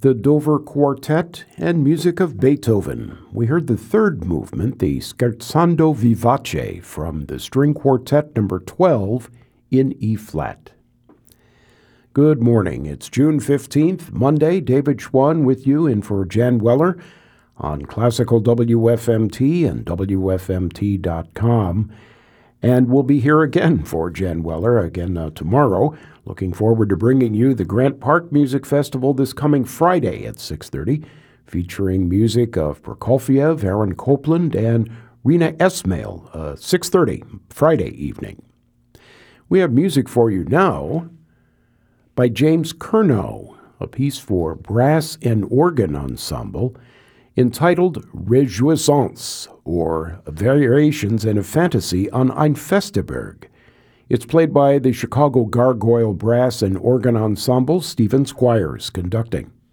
the Dover Quartet, and music of Beethoven. We heard the third movement, the Scherzando Vivace, from the String Quartet number 12 in E-flat. Good morning. It's June 15th, Monday. David Schwann with you in for Jan Weller on Classical WFMT and WFMT.com. And we'll be here again for Jan Weller again tomorrow. Looking forward to bringing you the Grant Park Music Festival this coming Friday at 6:30, featuring music of Prokofiev, Aaron Copland, and Rena Esmail, 6:30 Friday evening. We have music for you now by James Curnow, a piece for brass and organ ensemble entitled Rejoisance, or Variations in a Fantasy on Ein Festeberg. It's played by the Chicago Gargoyle Brass and Organ Ensemble, Stephen Squires conducting.